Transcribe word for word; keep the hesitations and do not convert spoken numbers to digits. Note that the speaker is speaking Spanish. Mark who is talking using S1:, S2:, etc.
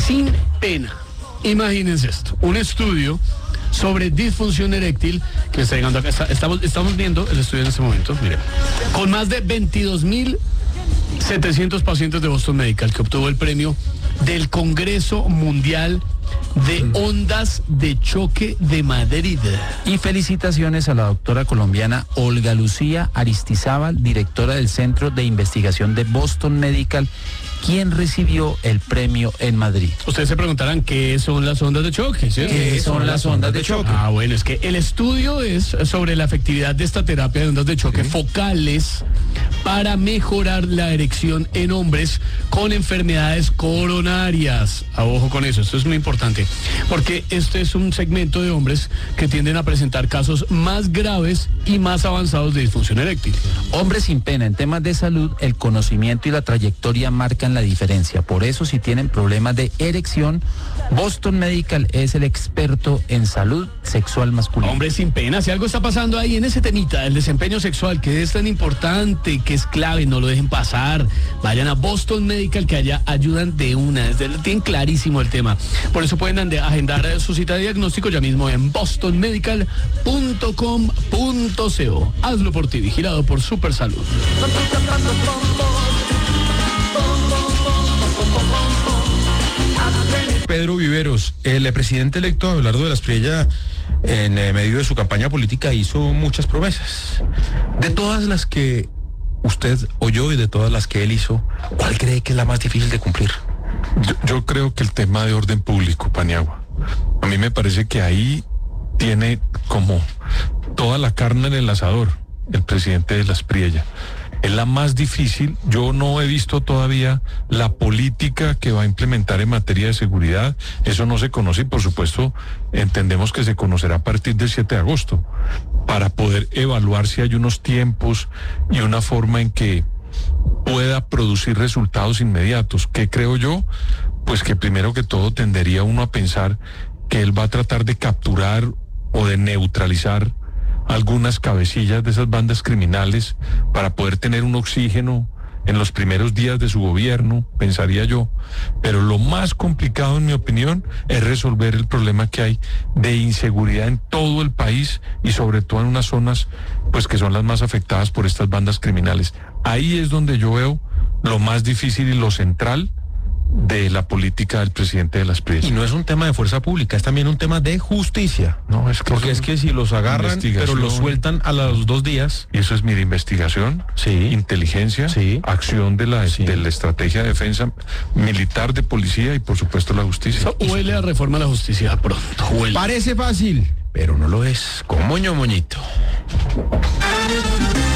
S1: sin pena. Imagínense esto, un estudio sobre disfunción eréctil que está llegando acá. Está, estamos, estamos viendo el estudio en este momento, miren, con más de veintidós mil setecientos pacientes de Boston Medical, que obtuvo el premio del Congreso Mundial de Ondas de Choque de Madrid.
S2: Y felicitaciones a la doctora colombiana Olga Lucía Aristizábal, directora del Centro de Investigación de Boston Medical, quien recibió el premio en Madrid.
S1: Ustedes se preguntarán qué son las ondas de choque, ¿sí?
S2: ¿Qué son las ondas de choque?
S1: Ah, bueno, es que el estudio es sobre la efectividad de esta terapia de ondas de choque ¿Sí? focales para mejorar la erección en hombres con enfermedades coronarias. A ojo con eso, esto es muy importante, porque este es un segmento de hombres que tienden a presentar casos más graves y más avanzados de disfunción eréctil.
S2: Hombres sin pena, en temas de salud, el conocimiento y la trayectoria marcan la diferencia. Por eso, si tienen problemas de erección, Boston Medical es el experto en salud sexual masculina.
S1: Hombres sin pena, si algo está pasando ahí en ese temita, el desempeño sexual, que es tan importante, que es clave, no lo dejen pasar. Vayan a Boston Medical, que allá ayudan de una, desde, tienen clarísimo el tema. Por eso pueden agendar su cita de diagnóstico ya mismo en boston medical punto com punto co. Hazlo por ti, vigilado por Supersalud.
S3: Pedro Viveros, el presidente electo Abelardo de la Espriella, en eh, medio de su campaña política, hizo muchas promesas. De todas las que usted oyó y de todas las que él hizo, ¿cuál cree que es la más difícil de cumplir?
S4: Yo, yo creo que el tema de orden público, Paniagua. A mí me parece que ahí tiene como toda la carne en el asador el presidente de la Espriella. Es la más difícil. Yo no he visto todavía la política que va a implementar en materia de seguridad. Eso no se conoce y, por supuesto, entendemos que se conocerá a partir del siete de agosto, para poder evaluar si hay unos tiempos y una forma en que pueda producir resultados inmediatos. ¿Qué creo yo? Pues que primero que todo tendería uno a pensar que él va a tratar de capturar o de neutralizar algunas cabecillas de esas bandas criminales para poder tener un oxígeno en los primeros días de su gobierno, pensaría yo. Pero lo más complicado, en mi opinión, es resolver el problema que hay de inseguridad en todo el país y sobre todo en unas zonas pues que son las más afectadas por estas bandas criminales. Ahí es donde yo veo lo más difícil y lo central de la política del presidente de la Espriella.
S3: Y no es un tema de fuerza pública, es también un tema de justicia.
S4: No, es que
S3: porque es que si los agarran, pero los sueltan a los dos días.
S4: Y eso es, mira, investigación,
S3: sí,
S4: inteligencia,
S3: sí,
S4: acción de la,
S3: sí.
S4: de la estrategia de defensa militar, de policía y por supuesto la justicia.
S1: Eso huele a reforma a la justicia pronto. Huele.
S3: Parece fácil, pero no lo es. Como moño moñito.